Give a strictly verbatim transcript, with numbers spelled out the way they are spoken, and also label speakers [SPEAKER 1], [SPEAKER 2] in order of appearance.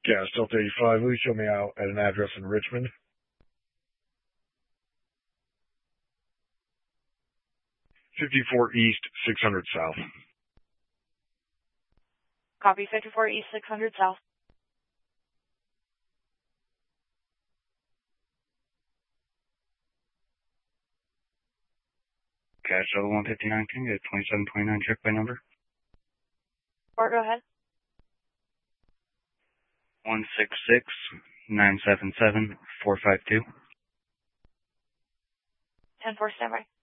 [SPEAKER 1] Gas Delta eighty-five, will you show me out at an address in Richmond? fifty-four East, six hundred South.
[SPEAKER 2] Copy, fifty-four East, six hundred South.
[SPEAKER 3] Gas Delta one fifty-nine, can you get a twenty-seven twenty-nine check by number?
[SPEAKER 2] Or go ahead.
[SPEAKER 3] one six six, nine seven seven, four five two.
[SPEAKER 2] ten four, standby.